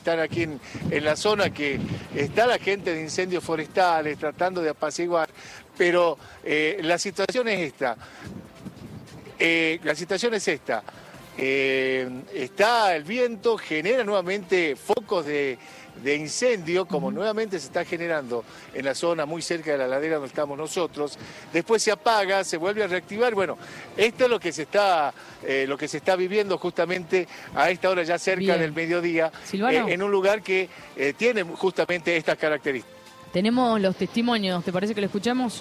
están aquí en la zona, que está la gente de incendios forestales tratando de apaciguar, pero la situación es esta. Está el viento, genera nuevamente focos de incendio, como nuevamente se está generando en la zona muy cerca de la ladera donde estamos nosotros. Después se apaga, se vuelve a reactivar. Bueno, esto es lo que se está viviendo justamente a esta hora ya cerca del mediodía, en un lugar que tiene justamente estas características. Tenemos los testimonios, ¿te parece que lo escuchamos?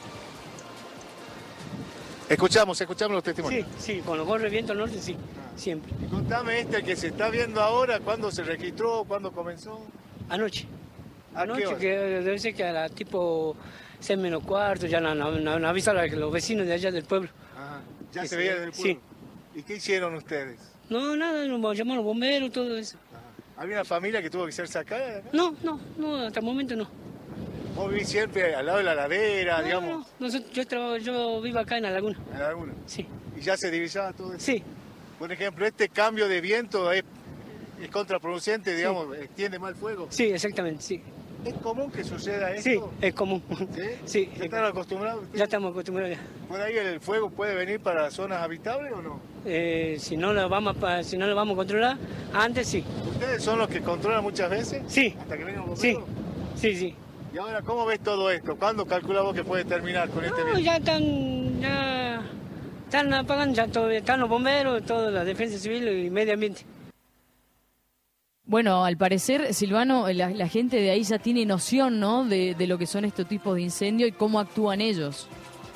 Escuchamos los testimonios. Sí, cuando corre viento al norte, sí, siempre. Y contame el que se está viendo ahora, ¿cuándo se registró, cuándo comenzó? Anoche, qué que debe ser que a la tipo 6 menos cuarto, ya nos avisaron a los vecinos de allá del pueblo. Ajá. ¿Ya se veía desde el pueblo? Sí. ¿Y qué hicieron ustedes? No, nada, nos llamaron bomberos, todo eso. Ajá. ¿Había una familia que tuvo que ser sacada? No, hasta el momento no. ¿Vos vivís siempre al lado de la ladera, digamos? No, yo vivo acá en la laguna. ¿En la laguna? Sí. ¿Y ya se divisaba todo eso? Sí. Por ejemplo, este cambio de viento es contraproducente, digamos, extiende más el fuego. Sí, exactamente, sí. ¿Es común que suceda esto? Sí, es común. ¿Sí? ¿Ya están acostumbrados ustedes? Ya estamos acostumbrados. ¿Por ahí el fuego puede venir para zonas habitables o no? Si no lo vamos a controlar, antes sí. ¿Ustedes son los que controlan muchas veces? Sí. ¿Hasta que vengan los bomberos? Sí. ¿Y ahora cómo ves todo esto? ¿Cuándo calculas vos que puede terminar con este viento? Ya están apagando, están los bomberos, toda la defensa civil y medio ambiente. Bueno, al parecer, Silvano, la gente de ahí ya tiene noción, ¿no?, de lo que son estos tipos de incendio y cómo actúan ellos.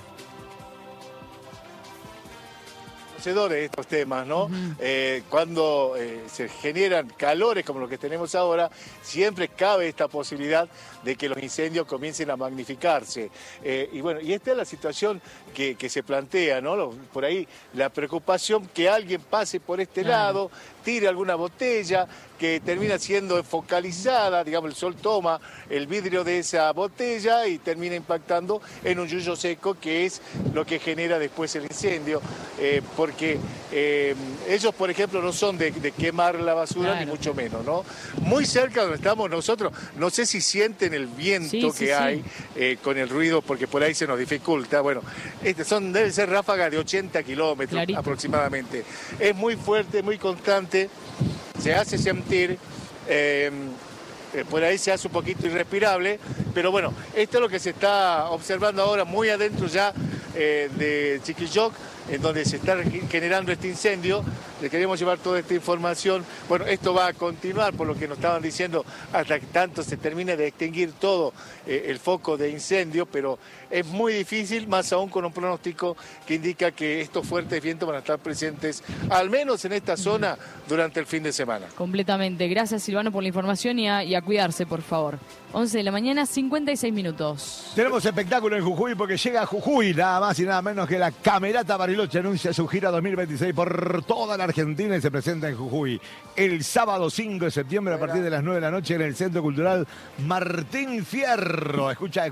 De estos temas, ¿no? Cuando se generan calores como los que tenemos ahora, siempre cabe esta posibilidad de que los incendios comiencen a magnificarse. Y bueno, y esta es la situación que se plantea, ¿no? Por ahí la preocupación que alguien pase por este lado, tire alguna botella que termina siendo focalizada, digamos, el sol toma el vidrio de esa botella y termina impactando en un yuyo seco, que es lo que genera después el incendio, porque ellos, por ejemplo, no son de quemar la basura, ni mucho menos, ¿no? Muy cerca donde estamos nosotros, no sé si sienten el viento que hay con el ruido, porque por ahí se nos dificulta. Bueno, deben ser ráfagas de 80 kilómetros aproximadamente. Es muy fuerte, muy constante, se hace sentir, por ahí se hace un poquito irrespirable, pero bueno, esto es lo que se está observando ahora muy adentro ya de Chiquilloc, en donde se está generando este incendio. Le queremos llevar toda esta información. Bueno, esto va a continuar, por lo que nos estaban diciendo, hasta que tanto se termine de extinguir todo el foco de incendio, pero es muy difícil, más aún con un pronóstico que indica que estos fuertes vientos van a estar presentes, al menos en esta zona, durante el fin de semana. Completamente. Gracias, Silvano, por la información y a cuidarse, por favor. 11 de la mañana, 56 minutos. Tenemos espectáculo en Jujuy porque llega a Jujuy, nada más y nada menos que la Camerata Bariloche anuncia su gira 2026 por toda la Argentina y se presenta en Jujuy el sábado 5 de septiembre a partir de las 9 de la noche en el Centro Cultural Martín Fierro. Escucha.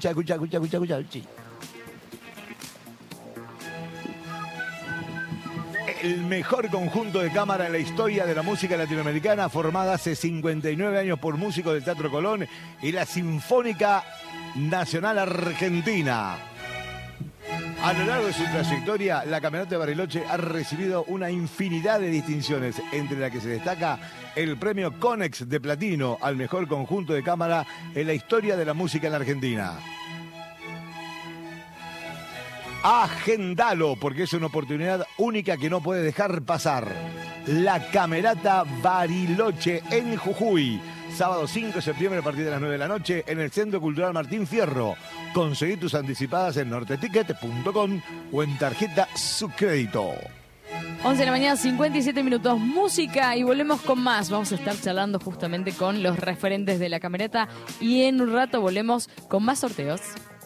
El mejor conjunto de cámara en la historia de la música latinoamericana, formada hace 59 años por músicos del Teatro Colón y la Sinfónica Nacional Argentina. A lo largo de su trayectoria, la Camerata de Bariloche ha recibido una infinidad de distinciones, entre las que se destaca el premio Conex de Platino al mejor conjunto de cámara en la historia de la música en la Argentina. Agendalo, porque es una oportunidad única que no puede dejar pasar. La Camerata Bariloche en Jujuy. Sábado 5 de septiembre a partir de las 9 de la noche en el Centro Cultural Martín Fierro. Conseguí tus anticipadas en norteticket.com o en tarjeta Subcrédito. 11 de la mañana, 57 minutos, música y volvemos con más. Vamos a estar charlando justamente con los referentes de la Camerata y en un rato volvemos con más sorteos.